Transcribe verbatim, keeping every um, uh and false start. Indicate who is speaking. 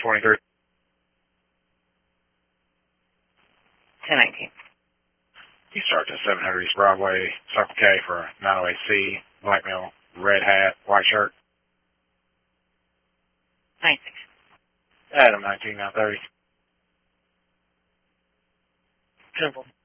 Speaker 1: twenty-three.
Speaker 2: ten nineteen.
Speaker 1: You start to seven hundred East Broadway, Circle K for nine oh eight C, black male, red hat, white shirt.
Speaker 2: nineteen.
Speaker 1: Adam nineteen nine thirty.
Speaker 2: Dribble.